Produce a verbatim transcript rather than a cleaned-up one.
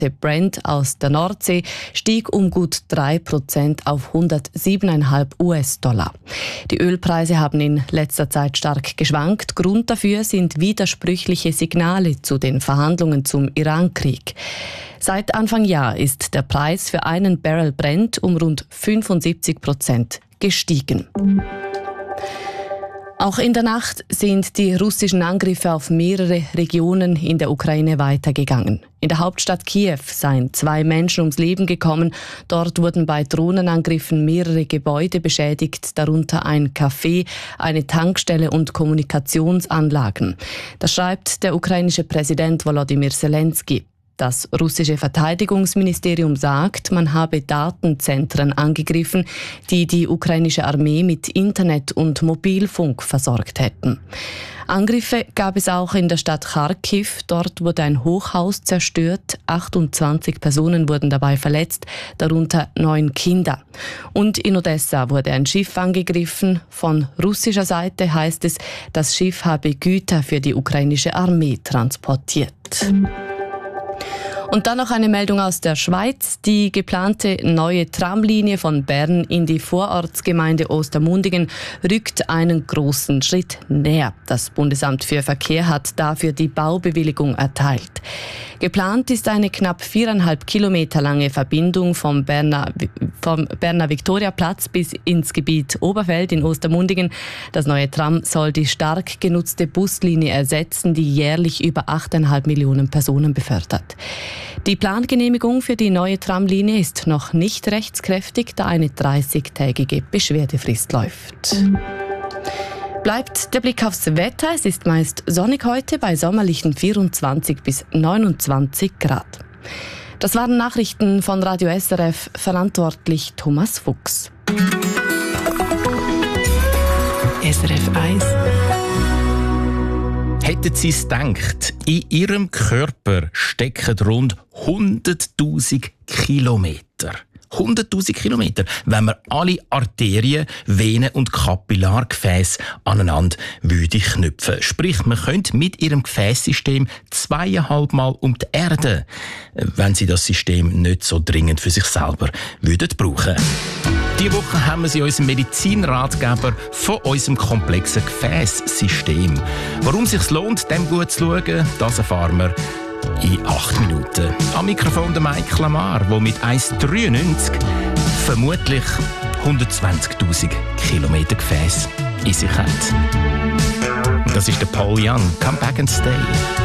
Der Brent aus der Nordsee stieg um gut drei Prozent auf hundertsieben Komma fünf US-Dollar. Die Ölpreise haben in letzter Zeit stark geschwankt. Grund dafür sind widersprüchliche Signale zu den Verhandlungen zum Iran-Krieg. Seit Anfang Jahr ist der Preis für einen Barrel Brent um rund fünfundsiebzig Prozent gestiegen. Auch in der Nacht sind die russischen Angriffe auf mehrere Regionen in der Ukraine weitergegangen. In der Hauptstadt Kiew seien zwei Menschen ums Leben gekommen. Dort wurden bei Drohnenangriffen mehrere Gebäude beschädigt, darunter ein Café, eine Tankstelle und Kommunikationsanlagen. Das schreibt der ukrainische Präsident Volodymyr Zelensky. Das russische Verteidigungsministerium sagt, man habe Datenzentren angegriffen, die die ukrainische Armee mit Internet und Mobilfunk versorgt hätten. Angriffe gab es auch in der Stadt Kharkiv. Dort wurde ein Hochhaus zerstört. achtundzwanzig Personen wurden dabei verletzt, darunter neun Kinder. Und in Odessa wurde ein Schiff angegriffen. Von russischer Seite heißt es, das Schiff habe Güter für die ukrainische Armee transportiert. Und dann noch eine Meldung aus der Schweiz. Die geplante neue Tramlinie von Bern in die Vorortsgemeinde Ostermundigen rückt einen großen Schritt näher. Das Bundesamt für Verkehr hat dafür die Baubewilligung erteilt. Geplant ist eine knapp viereinhalb Kilometer lange Verbindung vom Berner, vom Berner Viktoriaplatz bis ins Gebiet Oberfeld in Ostermundigen. Das neue Tram soll die stark genutzte Buslinie ersetzen, die jährlich über acht Komma fünf Millionen Personen befördert. Die Plangenehmigung für die neue Tramlinie ist noch nicht rechtskräftig, da eine dreißigtägige Beschwerdefrist läuft. Bleibt der Blick aufs Wetter. Es ist meist sonnig heute bei sommerlichen vierundzwanzig bis neunundzwanzig Grad. Das waren Nachrichten von Radio S R F, verantwortlich Thomas Fuchs. S R F eins. Hätten Sie es gedacht, in Ihrem Körper stecken rund hunderttausend Kilometer. hunderttausend Kilometer, wenn man alle Arterien, Venen und Kapillargefäße aneinander würde knüpfen. Sprich, man könnte mit ihrem Gefäßsystem zweieinhalb Mal um die Erde, wenn sie das System nicht so dringend für sich selber würden brauchen. Diese Woche haben wir sie unserem Medizinratgeber von unserem komplexen Gefäßsystem. Warum es sich lohnt, dem gut zu schauen, das erfahren wir in acht Minuten. Am Mikrofon der Mike Lamar, der mit eins Komma dreiundneunzig vermutlich hundertzwanzigtausend Kilometer Gefäß in sich hat. Und das ist der Paul Young. Come back and stay.